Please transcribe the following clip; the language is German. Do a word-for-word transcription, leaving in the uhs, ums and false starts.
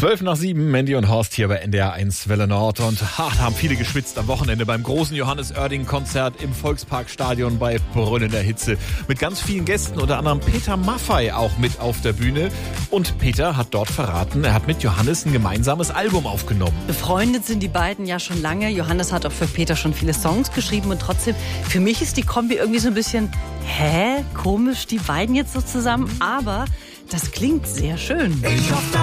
Zwölf nach sieben, Mandy und Horst hier bei N D R eins Welle Nord. Und ha, da haben viele geschwitzt am Wochenende beim großen Johannes Oerding-Konzert im Volksparkstadion bei brüllender Hitze. Mit ganz vielen Gästen, unter anderem Peter Maffay auch mit auf der Bühne. Und Peter hat dort verraten, er hat mit Johannes ein gemeinsames Album aufgenommen. Befreundet sind die beiden ja schon lange. Johannes hat auch für Peter schon viele Songs geschrieben. Und trotzdem, für mich ist die Kombi irgendwie so ein bisschen, hä, komisch, die beiden jetzt so zusammen. Aber das klingt sehr schön. Ich hoffe,